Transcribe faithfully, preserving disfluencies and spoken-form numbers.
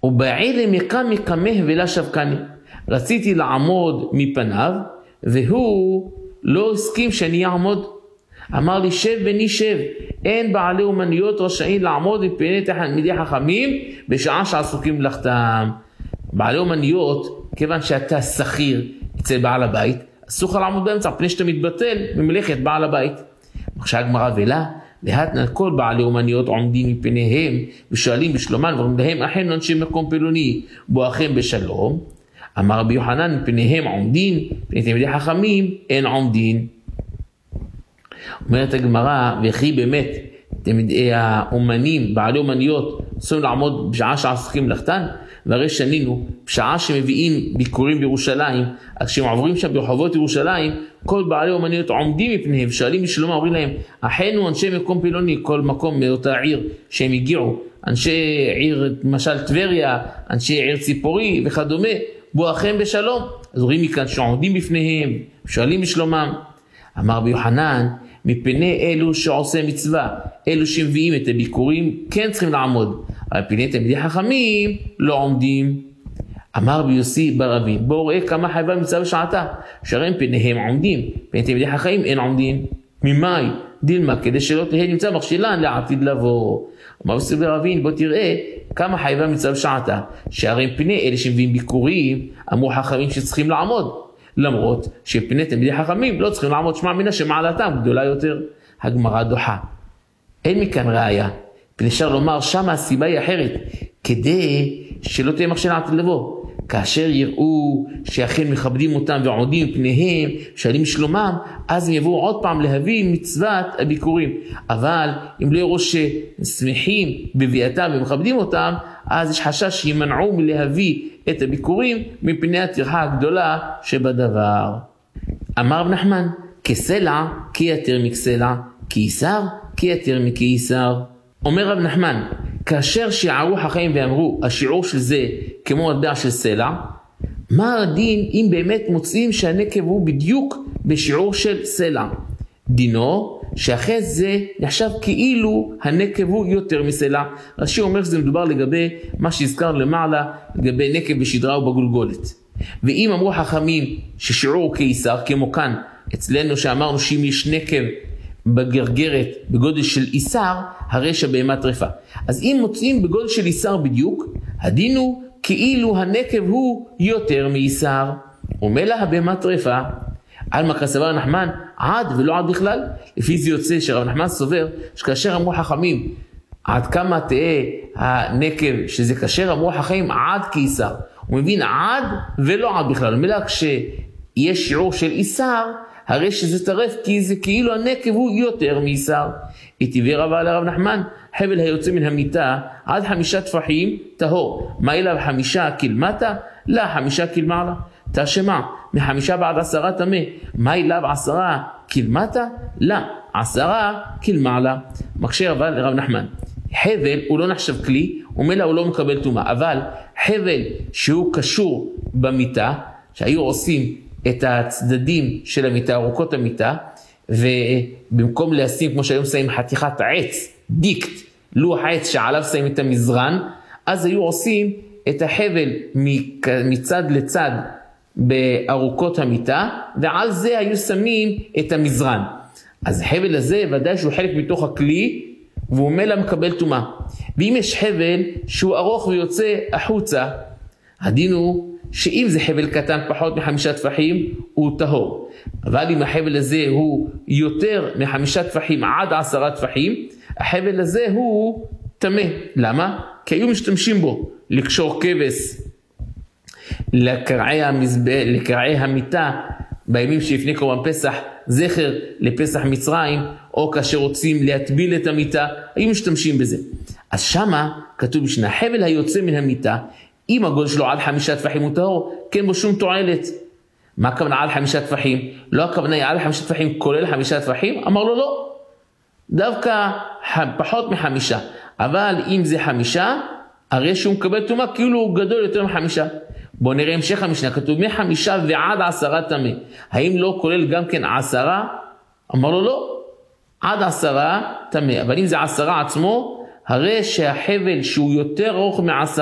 ובעיר מקם מקמeh ולא שבקני. רציתי לעמוד מפניו, והוא לא הסכים שאני אעמוד. אמר לי, שב בני שב, אין בעלי אומנויות רשאים לעמוד מפני תלמידי חכמים בשעה שעסוקים מלאכתם. בעלי אומנויות, כיוון שאתה שכיר אצל בעל הבית, אסור לך לעמוד באמצע, פני שאתה מתבטל ממלאכת בעל הבית. עכשיו הגמרא ולה, להתנא כל בעלי אומנויות עומדים מפניהם ושואלים בשלומן ואומרים להם, אחינו אנשי מקום פלוני, בואכם בשלום. אמר רבי יוחנן, מפניהם עומדים, מפני תלמידי חכמים אין עומדים. אומרת הגמרא, וכי באמת תלמידי האומנים, בעלי אומנויות, צריכים לעמוד בשעה שעסוקים מלאכתן? והרי שנינו, בשעה שמביאים ביקורים בירושלים, אז כשהם עוברים שם ברחובות ירושלים, כל בעלי אומנויות עומדים מפניהם, שואלים בשלום, אומרים להם, אחינו אנשי מקום פלוני, כל מקום מאותה עיר שהם הגיעו, אנשי עיר, למשל טבריה, אנשי עיר ציפורי וכדומה, בואכם בשלום. אז רואים מכאן שעומדים בפניהם, שואלים בשלומם. אמר רבי יוחנן, מפני אלו שעושה מצווה, אלו שמביאים את הביקורים, כן צריכים לעמוד. אבל מפני תלמידי חכמים לא עומדים. אמר רבי יוסי בר אבי, בואו ראה כמה חייבה מצווה בשעתה, שהרי מפניהם עומדים, מפני תלמידי חכמים אין עומדים. ממאי דילמה, כדי שלא תהיה נמצא מכשילן לעתיד לבוא. אמר יוסי בר אבי, בוא תראה כמה חייבה מצווה בשעתה, שהרי מפני אלה שמביאים ביקורים, אמרו חכמים שצריכים לעמוד. למרות שפני תלמידי חכמים לא צריכים לעמוד, שמע מינה שמעלתם גדולה יותר. הגמרא דוחה, אין מכאן ראיה, פני אפשר לומר שם הסיבה היא אחרת, כדי שלא תהיה מכשילה עתיד לבוא. כאשר יראו שאכן מכבדים אותם ועומדים מפניהם, שואלים שלומם, אז הם יבואו עוד פעם להביא מצוות הביקורים. אבל אם לא יראו ששמחים בביאתם ומכבדים אותם, אז יש חשש שימנעו מלהביא את הביקורים מפני הטרחה הגדולה שבדבר. אמר רב נחמן, כסלע כי יתר מכסלע, כיסר כי יתר מכיסר. אומר רב נחמן, כאשר שיערו חכמים ואמרו השיעור של זה כמו מטבע של סלע, מה הדין אם באמת מוצאים שהנקב הוא בדיוק בשיעור של סלע? דינו שאחרי זה נחשב כאילו הנקב הוא יותר מסלע. רש"י אומר שזה מדובר לגבי מה שהזכר למעלה, לגבי נקב בשדרה ובגולגולת. ואם אמרו חכמים ששיעור קיסר, כמו כאן אצלנו שאמרנו שאם יש נקב בגרגרת בגודל של איסר, הרי שהבהמה טרפה. אז אם מוצאים בגודל של איסר בדיוק, הדין הוא כאילו הנקב הוא יותר מאיסר, ומילא הבהמה טרפה. על מה כסבר נחמן, עד ולא עד בכלל. לפי זה יוצא שרב נחמן סובר שכאשר אמרו חכמים עד כמה תהיה הנקב שזה כאשר אמרו חכמים עד כאיסר, הוא מבין עד ולא עד בכלל. ומילא כשיש שיעור של איסר, הרי שזה טרף, כי זה כאילו הנקב הוא יותר מאיסר. הטיבי רבה לרב נחמן, חבל היוצא מן המיטה עד חמישה טפחים טהור, מה אליו חמישה כלמטה? לא, חמישה כלמעלה. תשמע, מחמישה בעד עשרה טמא, מה אליו עשרה כלמטה? לא, עשרה כלמעלה. מקשה רבה לרב נחמן, חבל הוא לא נחשב כלי, ומילא הוא לא מקבל טומאה, אבל חבל שהוא קשור במיטה, שהיו עושים את הצדדים של המיטה, ארוכות המיטה, ובמקום לשים, כמו שהיום שמים חתיכת עץ, דיקט, לוח עץ שעליו שמים את המזרן, אז היו עושים את החבל מצד לצד בארוכות המיטה, ועל זה היו שמים את המזרן. אז החבל הזה ודאי שהוא חלק מתוך הכלי, והוא מלא מקבל טומאה. ואם יש חבל שהוא ארוך ויוצא החוצה, הדין הוא שאם זה חבל קטן פחות מחמישה טפחים, הוא טהור. אבל אם החבל הזה הוא יותר מחמישה טפחים עד עשרה טפחים, החבל הזה הוא טמא. למה? כי היו משתמשים בו לקשור כבש לקרעי, המזבח, לקרעי המיטה בימים שלפני קורבן פסח, זכר לפסח מצרים, או כאשר רוצים להטביל את המיטה, היו משתמשים בזה. אז שמה כתוב בשנה, החבל היוצא מן המיטה, אם הגודל שלו עד חמישה טפחים הוא טהור, כן בו שום תועלת. מה הכוונה עד חמישה טפחים? לא הכוונה היא עד חמישה טפחים כולל חמישה טפחים? אמר לו לא. דווקא פחות מחמישה. אבל אם זה חמישה, הרי שהוא מקבל טומאה כאילו הוא גדול יותר מחמישה. בואו נראה המשך המשנה, כתוב מחמישה ועד עשרה טמא. האם לא כולל גם כן עשרה? אמר לו לא. עד עשרה טמא. אבל אם זה עשרה עצמו, הרי שהחבל שהוא יותר ארוך מעשרה,